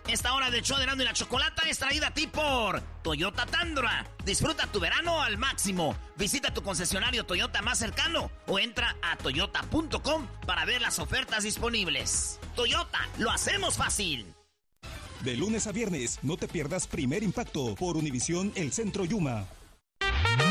Esta hora del show de Erasmo y la Chocolata es traída a ti por Toyota Tundra. Disfruta tu verano al máximo. Visita tu concesionario Toyota más cercano o entra a toyota.com para ver las ofertas disponibles. Toyota, lo hacemos fácil. De lunes a viernes, no te pierdas Primer Impacto por Univisión El Centro Yuma.